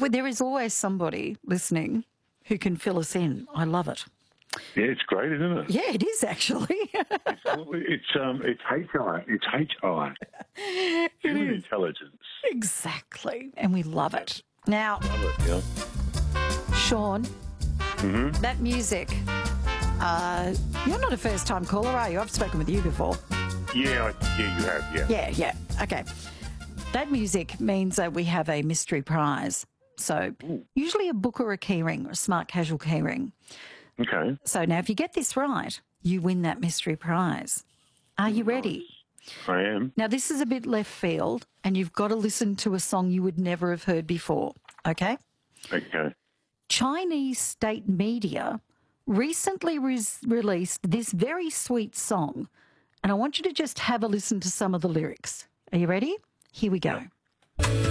Well, there is always somebody listening who can fill us in. I love it. Yeah, it's great, isn't it? Yeah, it is actually. It's HI. It's HI. Human intelligence. Exactly. And we love it. Now, Love it, yeah. Sean, that music, you're not a first-time caller, are you? I've spoken with you before. Yeah, you have, yeah. Yeah. Okay. That music means that we have a mystery prize. So usually a book or a keyring or a smart casual keyring. Okay. So now if you get this right, you win that mystery prize. Are you ready? I am. Now this is a bit left field and you've got to listen to a song you would never have heard before, okay? Okay. Chinese state media recently released this very sweet song, and I want you to just have a listen to some of the lyrics. Are you ready? Here we go.